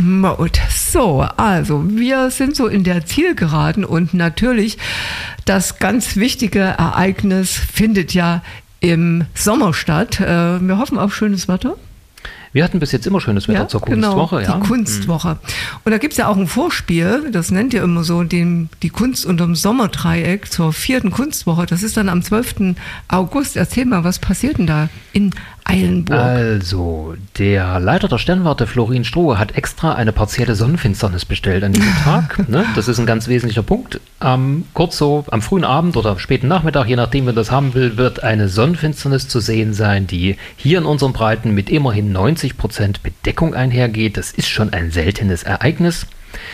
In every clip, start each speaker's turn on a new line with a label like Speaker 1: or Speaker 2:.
Speaker 1: Mode. So, also wir sind so in der Zielgeraden und natürlich das ganz wichtige Ereignis findet ja im Sommer statt. Wir hoffen auf schönes Wetter.
Speaker 2: Wir hatten bis jetzt immer schönes Wetter zur Kunstwoche.
Speaker 1: Genau, die Kunstwoche. Und da gibt es ja auch ein Vorspiel, das nennt ihr immer so, die Kunst unterm Sommerdreieck zur 4. Kunstwoche. Das ist dann am 12. August. Erzähl mal, was passiert denn da in Eilenburg?
Speaker 2: Also, der Leiter der Sternwarte, Florin Strohe, hat extra eine partielle Sonnenfinsternis bestellt an diesem Tag. Ne? Das ist ein ganz wesentlicher Punkt. Kurz so am frühen Abend oder späten Nachmittag, je nachdem, wer das haben will, wird eine Sonnenfinsternis zu sehen sein, die hier in unseren Breiten mit immerhin 90% Bedeckung einhergeht. Das ist schon ein seltenes Ereignis.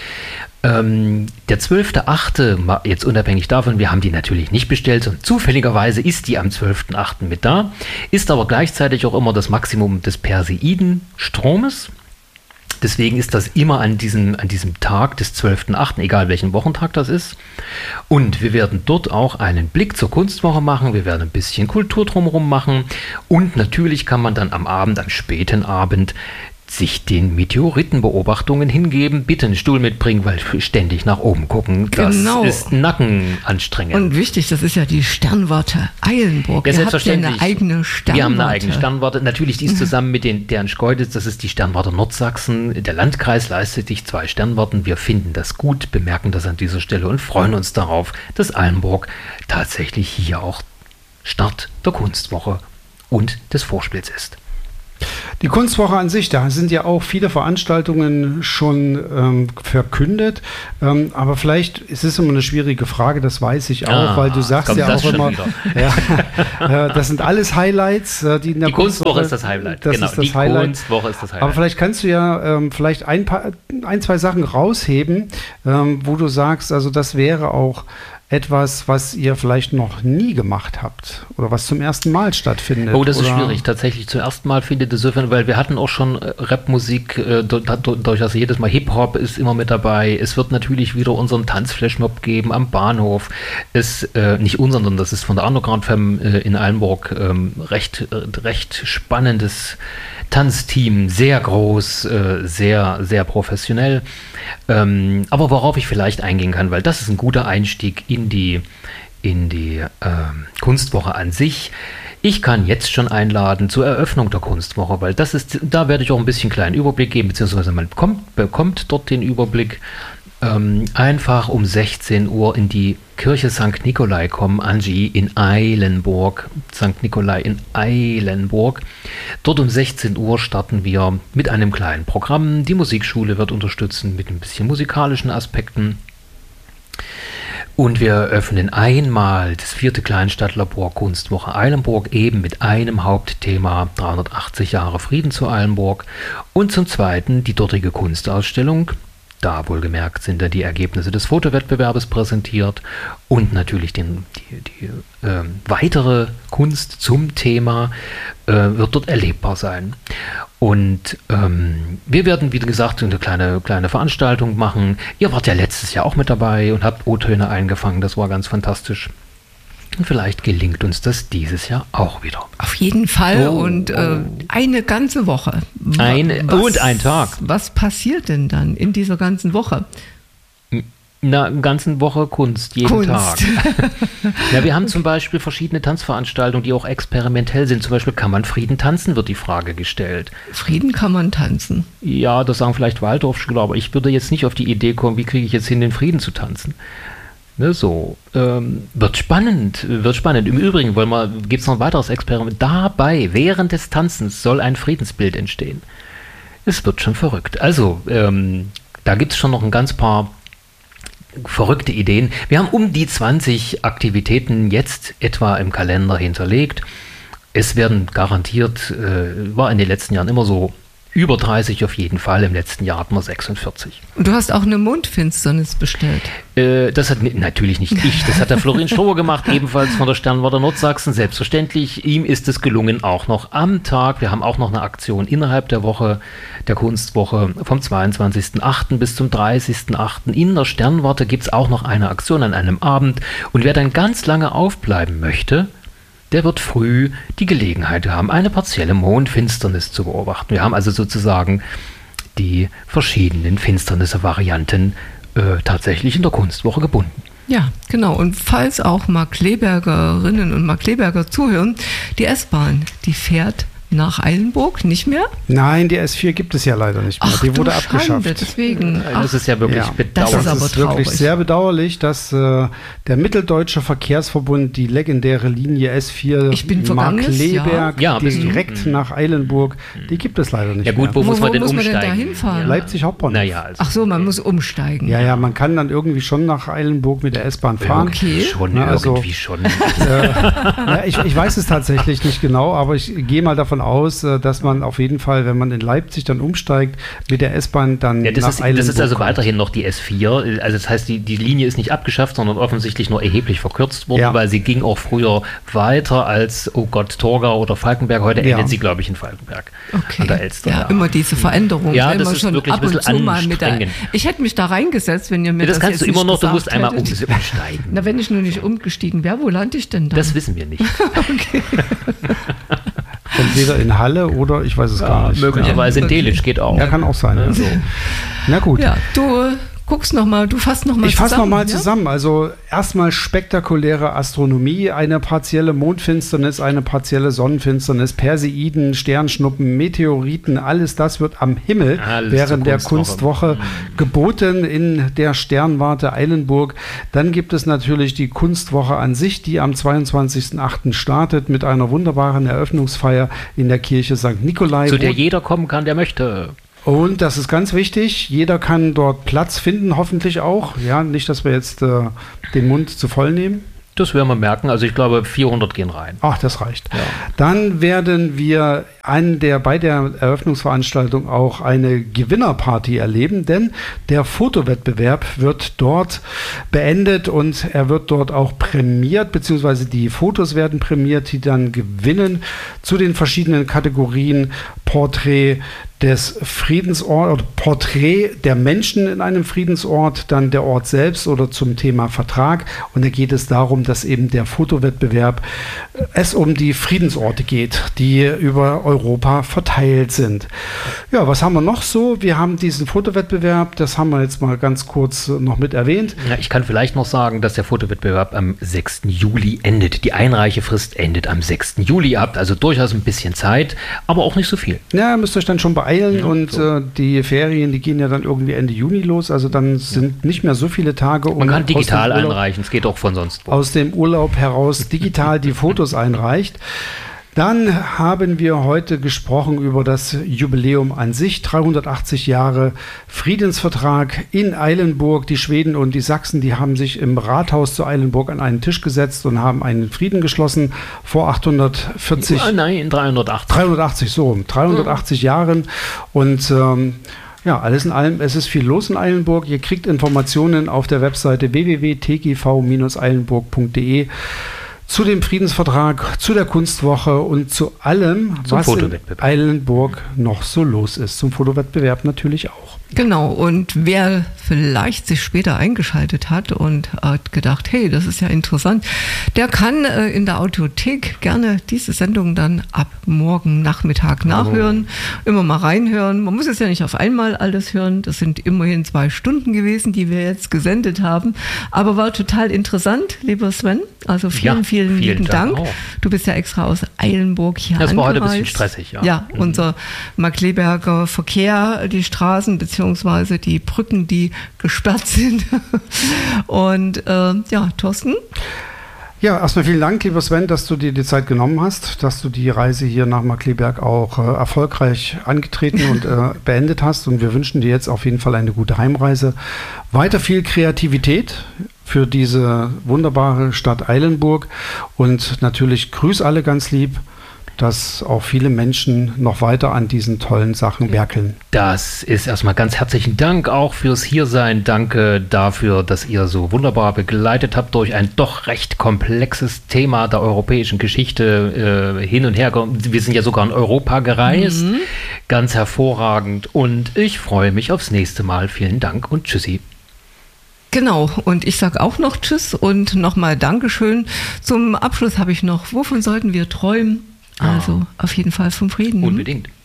Speaker 2: Der 12.8., jetzt unabhängig davon, wir haben die natürlich nicht bestellt, und zufälligerweise ist die am 12.8. mit da, ist aber gleichzeitig auch immer das Maximum des Perseidenstromes. Deswegen ist das immer an diesem Tag des 12.8., egal welchen Wochentag das ist. Und wir werden dort auch einen Blick zur Kunstwoche machen, wir werden ein bisschen Kultur drumherum machen und natürlich kann man dann am späten Abend, sich den Meteoritenbeobachtungen hingeben. Bitte einen Stuhl mitbringen, weil ständig nach oben gucken, das ist nackenanstrengend.
Speaker 1: Und wichtig, das ist ja die Sternwarte Eilenburg.
Speaker 2: Ja, selbstverständlich.
Speaker 1: Habt ja eine eigene Sternwarte.
Speaker 2: Wir haben eine eigene Sternwarte. Natürlich, die ist zusammen mit deren Schkeuditz, das ist die Sternwarte Nordsachsen. Der Landkreis leistet sich 2 Sternwarten. Wir finden das gut, bemerken das an dieser Stelle und freuen uns darauf, dass Eilenburg tatsächlich hier auch Start der Kunstwoche und des Vorspiels ist.
Speaker 3: Die Kunstwoche an sich, da sind ja auch viele Veranstaltungen schon verkündet, aber vielleicht ist es immer eine schwierige Frage, das weiß ich auch, weil du sagst ja auch immer, das sind alles Highlights, die in der
Speaker 2: Kunstwoche ist das Highlight.
Speaker 3: Das ist das Highlight.
Speaker 2: Kunstwoche ist das Highlight.
Speaker 3: Aber vielleicht kannst du ja vielleicht ein, zwei Sachen rausheben, wo du sagst, also das wäre auch etwas, was ihr vielleicht noch nie gemacht habt oder was zum ersten Mal stattfindet?
Speaker 2: Oh, das ist schwierig. Tatsächlich zum ersten Mal findet es insofern, weil wir hatten auch schon Rapmusik, durchaus jedes Mal Hip-Hop ist immer mit dabei. Es wird natürlich wieder unseren Tanzflashmob geben am Bahnhof. Nicht unseren, sondern das ist von der Underground Fam in Eilenburg recht spannendes Tanzteam, sehr groß, sehr, sehr professionell. Aber worauf ich vielleicht eingehen kann, weil das ist ein guter Einstieg in die Kunstwoche an sich. Ich kann jetzt schon einladen zur Eröffnung der Kunstwoche, weil da werde ich auch ein bisschen kleinen Überblick geben, beziehungsweise man bekommt dort den Überblick. Einfach um 16 Uhr in die Kirche St. Nikolai kommen, Angie, in Eilenburg. St. Nikolai in Eilenburg. Dort um 16 Uhr starten wir mit einem kleinen Programm. Die Musikschule wird unterstützen mit ein bisschen musikalischen Aspekten. Und wir eröffnen einmal das 4. Kleinstadtlabor Kunstwoche Eilenburg, eben mit einem Hauptthema 380 Jahre Frieden zu Eilenburg. Und zum Zweiten die dortige Kunstausstellung. Da wohlgemerkt sind da die Ergebnisse des Fotowettbewerbes präsentiert und natürlich die weitere Kunst zum Thema wird dort erlebbar sein. Und wir werden, wie gesagt, eine kleine Veranstaltung machen. Ihr wart ja letztes Jahr auch mit dabei und habt O-Töne eingefangen. Das war ganz fantastisch. Und vielleicht gelingt uns das dieses Jahr auch wieder.
Speaker 1: Auf jeden Fall und eine ganze Woche.
Speaker 2: Und ein Tag.
Speaker 1: Was passiert denn dann in dieser ganzen Woche?
Speaker 2: Na, ganzen Woche Kunst, jeden Tag. Ja, wir haben zum Beispiel verschiedene Tanzveranstaltungen, die auch experimentell sind. Zum Beispiel, kann man Frieden tanzen, wird die Frage gestellt.
Speaker 1: Frieden kann man tanzen?
Speaker 2: Ja, das sagen vielleicht Waldorfschüler, aber ich würde jetzt nicht auf die Idee kommen, wie kriege ich jetzt hin, den Frieden zu tanzen. Ne, so, wird spannend. Im Übrigen gibt es noch ein weiteres Experiment. Dabei, während des Tanzens, soll ein Friedensbild entstehen. Es wird schon verrückt. Also, da gibt es schon noch ein ganz paar verrückte Ideen. Wir haben um die 20 Aktivitäten jetzt etwa im Kalender hinterlegt. Es werden garantiert, war in den letzten Jahren immer so, über 30 auf jeden Fall. Im letzten Jahr hatten wir 46.
Speaker 1: Und du hast auch eine Mondfinsternis bestellt.
Speaker 2: Das hat natürlich nicht ich. Das hat der Florin Strohe gemacht, ebenfalls von der Sternwarte Nordsachsen. Selbstverständlich. Ihm ist es gelungen, auch noch am Tag. Wir haben auch noch eine Aktion innerhalb der Woche, der Kunstwoche, vom 22.08. bis zum 30.08. In der Sternwarte gibt es auch noch eine Aktion an einem Abend. Und wer dann ganz lange aufbleiben möchte, der wird früh die Gelegenheit haben, eine partielle Mondfinsternis zu beobachten. Wir haben also sozusagen die verschiedenen Finsternisse-Varianten tatsächlich in der Kunstwoche gebunden.
Speaker 1: Ja, genau. Und falls auch Markkleebergerinnen und Markkleeberger zuhören, die S-Bahn, die fährt nach Eilenburg nicht mehr?
Speaker 3: Nein, die S4 gibt es ja leider nicht mehr.
Speaker 1: Ach,
Speaker 3: die wurde abgeschafft.
Speaker 1: Schande, deswegen.
Speaker 2: Das ist ja wirklich bedauerlich.
Speaker 1: Das ist aber
Speaker 3: wirklich sehr bedauerlich, dass der Mitteldeutsche Verkehrsverbund die legendäre Linie S4 Markkleeberg direkt nach Eilenburg, die gibt es leider nicht mehr.
Speaker 2: Ja gut, wo muss man denn umsteigen?
Speaker 1: Man denn da hinfahren?
Speaker 3: Leipzig Hauptbahnhof.
Speaker 2: Naja, also
Speaker 1: Ach so, man muss umsteigen.
Speaker 3: Ja, man kann dann irgendwie schon nach Eilenburg mit der S-Bahn fahren.
Speaker 1: Okay.
Speaker 2: Irgendwie schon.
Speaker 3: Ich weiß es tatsächlich nicht genau, aber ich gehe mal davon aus, dass man auf jeden Fall, wenn man in Leipzig dann umsteigt, mit der S-Bahn dann nach Eilenburg
Speaker 2: Das ist also
Speaker 3: kommt.
Speaker 2: weiterhin noch die S4. Also das heißt, die Linie ist nicht abgeschafft, sondern offensichtlich nur erheblich verkürzt worden, weil sie ging auch früher weiter als, Torgau oder Falkenberg. Heute endet sie, glaube ich, in Falkenberg an der Elster.
Speaker 1: Ja, immer diese Veränderung.
Speaker 2: Ja,
Speaker 1: immer
Speaker 2: das ist
Speaker 1: schon
Speaker 2: wirklich
Speaker 1: ab
Speaker 2: ein
Speaker 1: und
Speaker 2: bisschen
Speaker 1: zu mal mit ich hätte mich da reingesetzt, wenn ihr mir das
Speaker 2: kannst
Speaker 1: jetzt
Speaker 2: du immer noch, du
Speaker 1: gesagt
Speaker 2: musst einmal
Speaker 1: hättet.
Speaker 2: umsteigen.
Speaker 1: Na, wenn ich nur nicht umgestiegen wäre, wo lande ich denn dann?
Speaker 2: Das wissen wir nicht.
Speaker 1: Okay.
Speaker 3: Entweder in Halle oder ich weiß es gar nicht.
Speaker 2: Möglicherweise in Delitzsch geht auch.
Speaker 3: Ja, kann auch sein.
Speaker 2: Also.
Speaker 3: Na gut.
Speaker 1: Ja, du guckst nochmal, du fasst nochmal zusammen.
Speaker 3: Ich fasse nochmal zusammen. Also erstmal spektakuläre Astronomie, eine partielle Mondfinsternis, eine partielle Sonnenfinsternis, Perseiden, Sternschnuppen, Meteoriten, alles das wird am Himmel während der Kunstwoche geboten in der Sternwarte Eilenburg. Dann gibt es natürlich die Kunstwoche an sich, die am 22.08. startet mit einer wunderbaren Eröffnungsfeier in der Kirche St. Nikolai.
Speaker 2: Zu der jeder kommen kann, der möchte.
Speaker 3: Und das ist ganz wichtig, jeder kann dort Platz finden, hoffentlich auch. Ja, nicht, dass wir jetzt den Mund zu voll nehmen.
Speaker 2: Das werden wir merken. Also ich glaube, 400 gehen rein.
Speaker 3: Ach, das reicht.
Speaker 2: Ja.
Speaker 3: Dann werden wir bei der Eröffnungsveranstaltung auch eine Gewinnerparty erleben, denn der Fotowettbewerb wird dort beendet und er wird dort auch prämiert, beziehungsweise die Fotos werden prämiert, die dann gewinnen zu den verschiedenen Kategorien Porträt des Friedensort oder Porträt der Menschen in einem Friedensort, dann der Ort selbst oder zum Thema Vertrag. Und da geht es darum, dass eben der Fotowettbewerb es um die Friedensorte geht, die über Europa verteilt sind. Ja, was haben wir noch so? Wir haben diesen Fotowettbewerb, das haben wir jetzt mal ganz kurz noch mit erwähnt.
Speaker 2: Ja, ich kann vielleicht noch sagen, dass der Fotowettbewerb am 6. Juli endet. Die Einreichefrist endet am 6. Juli. Ihr habt also durchaus ein bisschen Zeit, aber auch nicht so viel.
Speaker 3: Ja, müsst euch dann schon beeilen und die Ferien, die gehen ja dann irgendwie Ende Juni los, also dann sind nicht mehr so viele Tage.
Speaker 2: Man kann digital einreichen, es geht auch von sonst wo.
Speaker 3: Aus dem Urlaub heraus digital die Fotos einreicht. Dann haben wir heute gesprochen über das Jubiläum an sich, 380 Jahre Friedensvertrag in Eilenburg. Die Schweden und die Sachsen, die haben sich im Rathaus zu Eilenburg an einen Tisch gesetzt und haben einen Frieden geschlossen vor 840...
Speaker 2: Nein, 380.
Speaker 3: 380 Jahren und... alles in allem, es ist viel los in Eilenburg. Ihr kriegt Informationen auf der Webseite www.tgv-eilenburg.de zu dem Friedensvertrag, zu der Kunstwoche und zu allem, was in Eilenburg noch so los ist. Zum Fotowettbewerb natürlich auch.
Speaker 1: Genau, und wer vielleicht sich später eingeschaltet hat und hat gedacht, hey, das ist ja interessant, der kann in der Audiothek gerne diese Sendung dann ab morgen Nachmittag nachhören, immer mal reinhören. Man muss es ja nicht auf einmal alles hören, das sind immerhin 2 Stunden gewesen, die wir jetzt gesendet haben, aber war total interessant, lieber Sven, also vielen lieben Dank. Du bist ja extra aus Eilenburg hier angereist.
Speaker 2: Das war heute ein bisschen stressig, ja.
Speaker 1: Ja, unser Markkleeberger Verkehr, die Straßen beziehungsweise die Brücken, die gesperrt sind. Und Thorsten?
Speaker 3: Ja, erstmal vielen Dank, lieber Sven, dass du dir die Zeit genommen hast, dass du die Reise hier nach Markkleeberg auch erfolgreich angetreten und beendet hast. Und wir wünschen dir jetzt auf jeden Fall eine gute Heimreise. Weiter viel Kreativität für diese wunderbare Stadt Eilenburg und natürlich grüß alle ganz lieb, dass auch viele Menschen noch weiter an diesen tollen Sachen werkeln.
Speaker 2: Das ist erstmal ganz herzlichen Dank auch fürs Hiersein. Danke dafür, dass ihr so wunderbar begleitet habt durch ein doch recht komplexes Thema der europäischen Geschichte hin und her. Wir sind ja sogar in Europa gereist. Ganz hervorragend. Und ich freue mich aufs nächste Mal. Vielen Dank und tschüssi.
Speaker 1: Genau, und ich sage auch noch Tschüss und nochmal Dankeschön. Zum Abschluss habe ich noch, wovon sollten wir träumen? Also auf jeden Fall vom Frieden.
Speaker 2: Unbedingt.